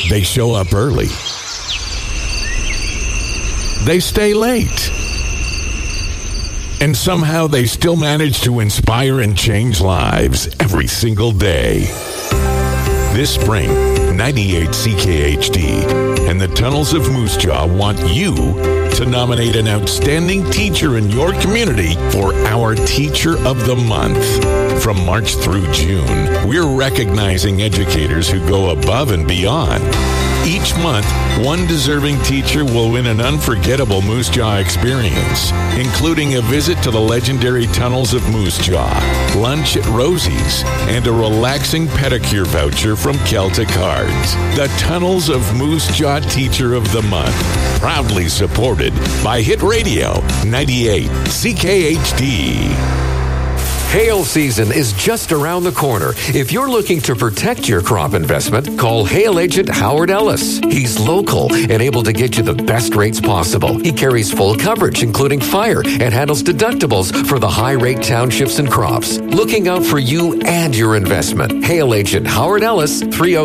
They show up early. They stay late. And somehow they still manage to inspire and change lives every single day. This spring, 98 CKHD and the Tunnels of Moose Jaw want you to nominate an outstanding teacher in your community for our Teacher of the Month. From March through June, we're recognizing educators who go above and beyond. Each month, one deserving teacher will win an unforgettable Moose Jaw experience, including a visit to the legendary Tunnels of Moose Jaw, lunch at Rosie's, and a relaxing pedicure voucher from Celtic Cards. The Tunnels of Moose Jaw Teacher of the Month, proudly supported by Hit Radio 98 CKHD. Hail season is just around the corner. If you're looking to protect your crop investment, call Hail Agent Howard Ellis. He's local and able to get you the best rates possible. He carries full coverage, including fire, and handles deductibles for the high-rate townships and crops. Looking out for you and your investment. Hail Agent Howard Ellis,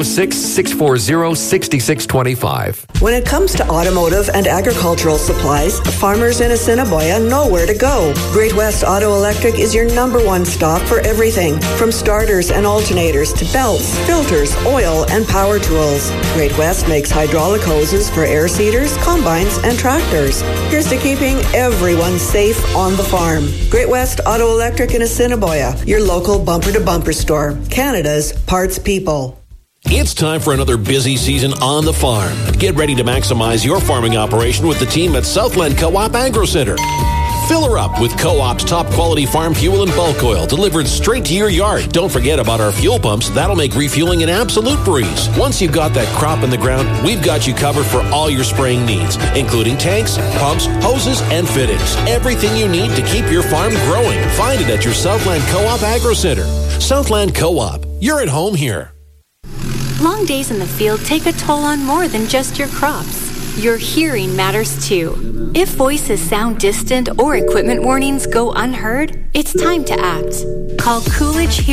306-640-6625. When it comes to automotive and agricultural supplies, farmers in Assiniboia know where to go. Great West Auto Electric is your number one stop for everything from starters and alternators to belts, filters, oil, and power tools. Great West makes hydraulic hoses for air seeders, combines, and tractors. Here's to keeping everyone safe on the farm. Great West Auto Electric in Assiniboia, your local bumper-to-bumper store. Canada's parts people. It's time for another busy season on the farm. Get ready to maximize your farming operation with the team at Southland Co-op Agro Center. Fill her up with Co-op's top quality farm fuel and bulk oil delivered straight to your yard. Don't forget about our fuel pumps. That'll make refueling an absolute breeze. Once you've got that crop in the ground, we've got you covered for all your spraying needs, including tanks, pumps, hoses, and fittings. Everything you need to keep your farm growing. Find it at your Southland Co-op Agro Center. Southland Co-op. You're at home here. Long days in the field take a toll on more than just your crops. Your hearing matters too. If voices sound distant or equipment warnings go unheard, it's time to act. Call Coolidge